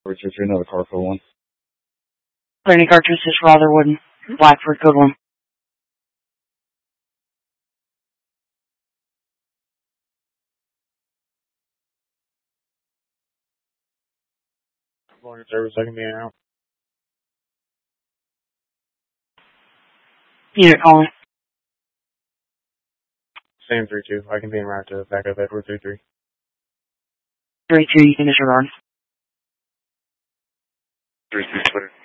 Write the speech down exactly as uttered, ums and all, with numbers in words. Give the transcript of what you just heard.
four two three, another car code one. Landing car two six Rotherwood, Blackford, code one. Morning service, I can be in out. Unit calling. Same three two, I can be in route to back up Edward three three. three two, you can disregard. three two, Twitter.